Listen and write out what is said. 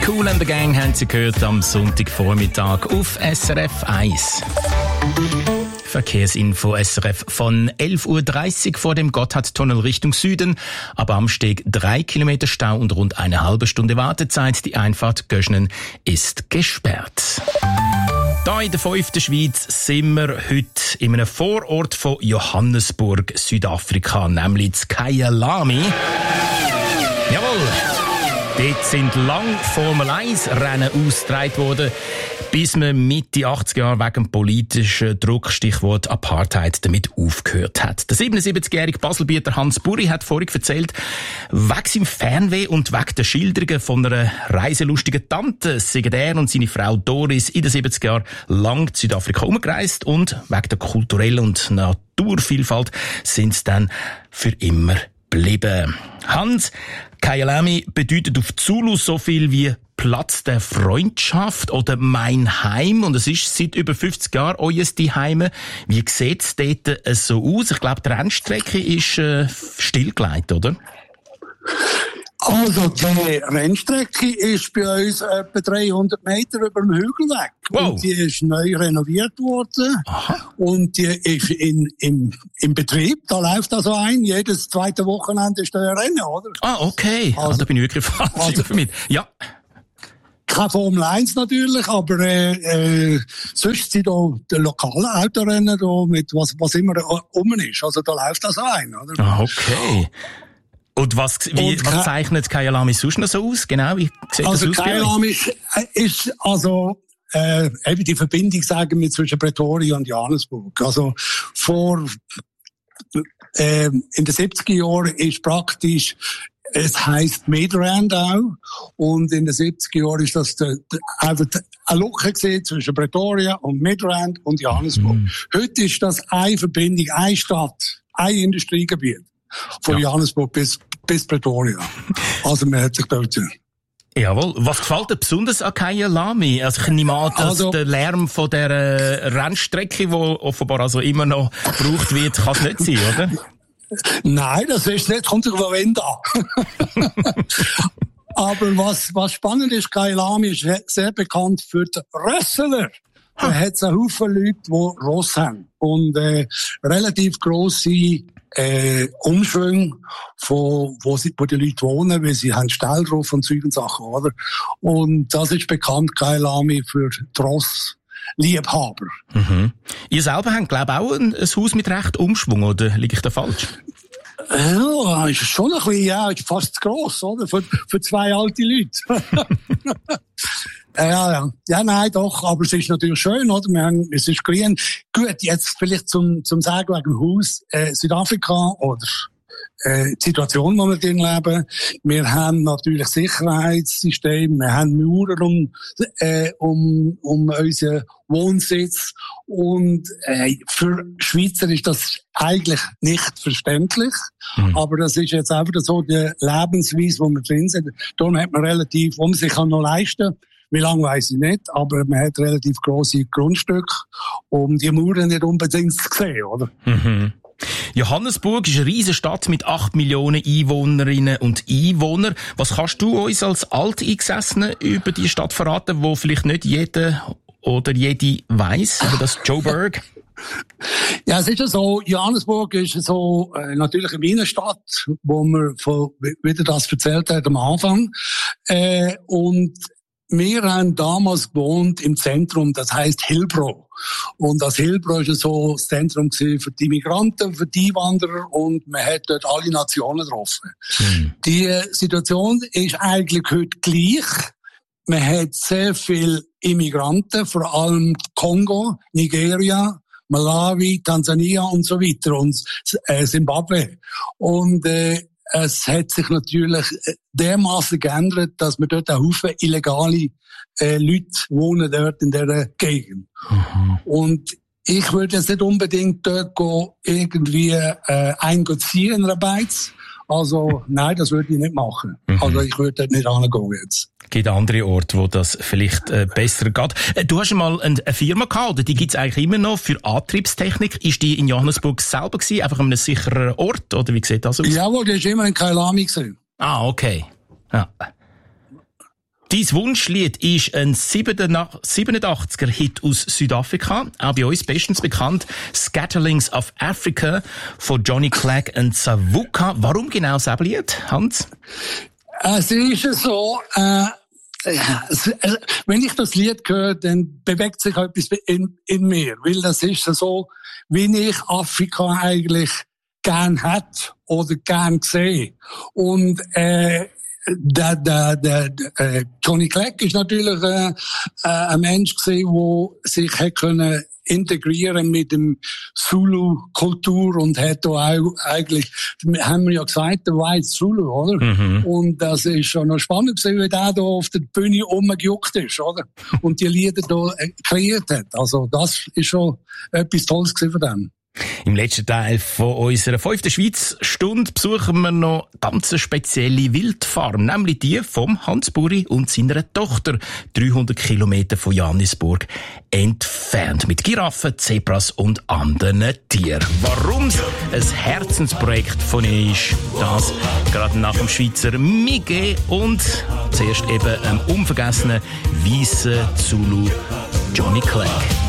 Kool and the Gang haben Sie gehört am Sonntagvormittag auf SRF 1. Verkehrsinfo SRF von 11.30 Uhr vor dem Gotthardtunnel Richtung Süden. Ab Amsteg 3 Kilometer Stau und rund eine halbe Stunde Wartezeit. Die Einfahrt Göschnen ist gesperrt. Hier in der 5. Schweiz sind wir heute in einem Vorort von Johannesburg, Südafrika, nämlich in Kyalami. Jawohl! Dort sind lang Formel-1-Rennen ausgetragen worden, bis man Mitte 80er Jahre wegen politischen Druck, Stichwort Apartheid, damit aufgehört hat. Der 77-jährige Baselbieter Hans Buri hat vorhin erzählt, wegen seinem Fernweh und wegen der Schilderungen von einer reiselustigen Tante sind er und seine Frau Doris in den 70er Jahren lang in Südafrika umgereist und wegen der kulturellen und Naturvielfalt sind sie dann für immer geblieben. Hans, Kyalami bedeutet auf Zulu so viel wie Platz der Freundschaft oder mein Heim. Und es ist seit über 50 Jahren euer Zuhause. Wie sieht es dort so aus? Ich glaube, die Rennstrecke ist stillgelegt, oder? Also, die Rennstrecke ist bei uns etwa 300 Meter über dem Hügel weg. Wow. Und die ist neu renoviert worden. Aha. Und die ist im Betrieb. Da läuft also jedes zweite Wochenende ist da ein Rennen, oder? Ah, okay. Also, da bin ich wirklich falsch informiert. Ja. Keine Formel 1 natürlich, aber sonst sind da die lokalen Autorennen da mit was immer rum ist. Also da läuft das oder? Ah, okay. Und was zeichnet Kyalami sonst noch so aus? Genau, wie sieht das aus? Kyalami ist also eben die Verbindung, sagen wir, zwischen Pretoria und Johannesburg. Also in den 70er Jahren ist praktisch, es heisst Midrand auch, und in den 70er Jahren ist das einfach eine Lücke gesehen zwischen Pretoria und Midrand und Johannesburg. Heute ist das eine Verbindung, eine Stadt, ein Industriegebiet. Von Johannesburg bis Pretoria. Also man hat sich dort. Jawohl. Was gefällt dir besonders an Kyalami? Also ich nehme an, dass der Lärm von der Rennstrecke, die offenbar also immer noch gebraucht wird, kann es nicht sein, oder? Nein, das ist nicht, kommt sich von Wind an. Aber was spannend ist, Kyalami ist sehr bekannt für die Wrestler. Da hat es einen Haufen Leute, die Ross haben. Und relativ grosse Umschwung wo die Leute wohnen, weil sie haben Stall drauf und solche Sachen, oder? Und das ist bekannt, Kyalami, für Tross-Liebhaber. Mhm. Ihr selber habt, glaube ich, auch ein Haus mit recht Umschwung, oder liege ich da falsch? Ja, ist schon ein bisschen, ist fast zu gross, oder? Für zwei alte Leute. Ja, nein, doch, aber es ist natürlich schön, oder? Es ist grün. Gut, jetzt vielleicht zum Sagen wegen dem Haus, Südafrika oder die Situation, wo wir drin leben. Wir haben natürlich Sicherheitssysteme, wir haben Mauern um unseren Wohnsitz und für Schweizer ist das eigentlich nicht verständlich, aber das ist jetzt einfach so die Lebensweise, wo wir drin sind. Darum hat man relativ, wo man sich noch leisten kann. Wie lange weiss ich nicht, aber man hat relativ grosse Grundstücke, um die Mauern nicht unbedingt zu sehen, oder? Mhm. Johannesburg ist eine riesige Stadt mit 8 Millionen Einwohnerinnen und Einwohnern. Was kannst du uns als Alteingesessene über die Stadt verraten, wo vielleicht nicht jeder oder jede weiss, aber das Joburg? Ja, es ist ja so, Johannesburg ist so natürlich eine Innenstadt, wo man wieder das erzählt hat am Anfang. Und wir haben damals gewohnt im Zentrum, das heisst Hillbrow. Und das Hillbrow ist so das Zentrum für die Migranten, für die Einwanderer, und man hat dort alle Nationen getroffen. Die Situation ist eigentlich heute gleich. Man hat sehr viele Immigranten, vor allem Kongo, Nigeria, Malawi, Tansania und so weiter und Zimbabwe. Und es hat sich natürlich dermaßen geändert, dass wir dort einen Haufen illegale Leute wohnen dort in dieser Gegend. Mhm. Und ich würde jetzt nicht unbedingt dort irgendwie einziehen in einer Beiz. Also nein, das würde ich nicht machen. Mhm. Also ich würde dort nicht hingehen jetzt. Es gibt andere Orte, wo das vielleicht besser geht. Du hast einmal eine Firma gehabt, oder die gibt's eigentlich immer noch, für Antriebstechnik. Ist die in Johannesburg selber gewesen, einfach an einem sicheren Ort, oder wie sieht das aus? Jawohl, die ist immer in Kyalami gewesen. Ah, okay. Ja. Dein Wunschlied ist ein 87er-Hit aus Südafrika, auch bei uns bestens bekannt, Scatterlings of Africa von Johnny Clegg und Savuka. Warum genau das Lied, Hans? Es ist so, wenn ich das Lied höre, dann bewegt sich etwas in mir, weil das ist so, wie ich Afrika eigentlich gern hätte oder gern sehe. Und Johnny Clegg ist natürlich ein Mensch gewesen, der sich hätte können integrieren mit dem Zulu-Kultur und hat auch eigentlich, haben wir ja gesagt, der White Zulu, oder? Mhm. Und das ist schon noch spannend gewesen, wie der da auf der Bühne rumgejuckt ist, oder? Und die Lieder da kreiert hat. Also das ist schon etwas Tolles gewesen von dem. Im letzten Teil von unserer 5. Schweiz-Stunde besuchen wir noch ganz eine spezielle Wildfarm, nämlich die vom Hans Buri und seiner Tochter, 300 Kilometer von Johannisburg entfernt, mit Giraffen, Zebras und anderen Tieren. Warum es ein Herzensprojekt von ihnen ist, das gerade nach dem Schweizer Mige und zuerst eben einem unvergessenen weißen Zulu Johnny Clegg.